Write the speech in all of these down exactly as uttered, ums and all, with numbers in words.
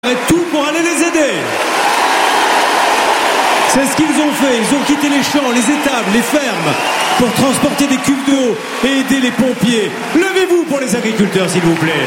Et tout pour aller les aider. C'est ce qu'ils ont fait. Ils ont quitté les champs, les étables, les fermes pour transporter des cuves d'eau et aider les pompiers. Levez-vous pour les agriculteurs, s'il vous plaît.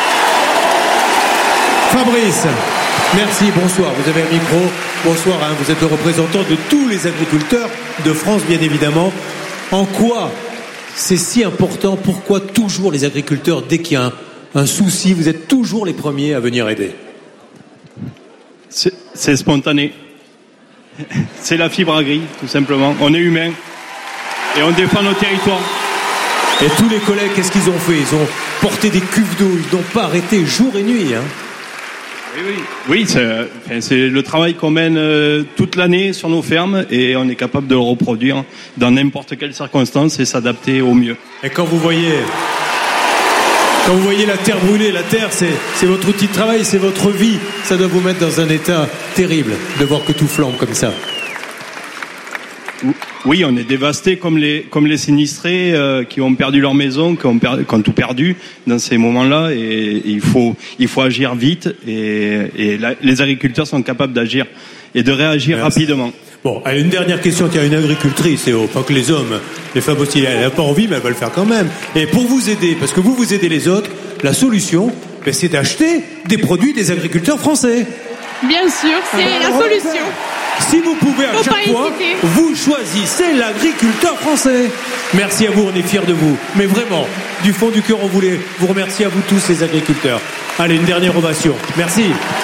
Fabrice, merci, bonsoir. Vous avez un micro. Bonsoir, hein, vous êtes le représentant de tous les agriculteurs de France, bien évidemment. En quoi c'est si important? Pourquoi toujours les agriculteurs, dès qu'il y a un, un souci, vous êtes toujours les premiers à venir aider? C'est, c'est spontané. C'est la fibre agri, tout simplement. On est humain et on défend nos territoires. Et tous les collègues, qu'est-ce qu'ils ont fait? Ils ont porté des cuves d'eau, ils n'ont pas arrêté jour et nuit. Hein. Oui, oui. Oui, c'est, enfin, c'est le travail qu'on mène euh, toute l'année sur nos fermes et on est capable de le reproduire dans n'importe quelle circonstance et s'adapter au mieux. Et quand vous voyez... Quand vous voyez la terre brûler, la terre, c'est, c'est votre outil de travail, c'est votre vie. Ça doit vous mettre dans un état terrible de voir que tout flambe comme ça. Oui, on est dévasté comme les comme les sinistrés euh, qui ont perdu leur maison, qui ont, perdu, qui ont tout perdu dans ces moments-là. Et, et il faut il faut agir vite. Et, et la, les agriculteurs sont capables d'agir et de réagir Merci. rapidement. Bon, allez, une dernière question. Qu'il y a une agricultrice, et oh, pas que les hommes, les femmes aussi, elle n'a pas envie, mais elle va le faire quand même. Et pour vous aider, parce que vous, vous aidez les autres, la solution, ben, c'est d'acheter des produits des agriculteurs français. Bien sûr, c'est ah ben, la solution. Si vous pouvez à Faut chaque fois, vous choisissez l'agriculteur français. Merci à vous, on est fiers de vous. Mais vraiment, du fond du cœur, on voulait vous remercier à vous tous, les agriculteurs. Allez, une dernière ovation. Merci.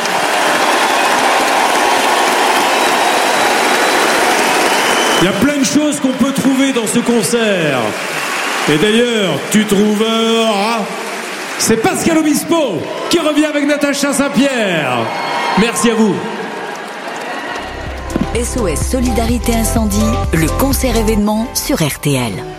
Il y a plein de choses qu'on peut trouver dans ce concert. Et d'ailleurs, tu trouveras... C'est Pascal Obispo qui revient avec Natacha Saint-Pierre. Merci à vous. S O S Solidarité Incendie, le concert événement sur R T L.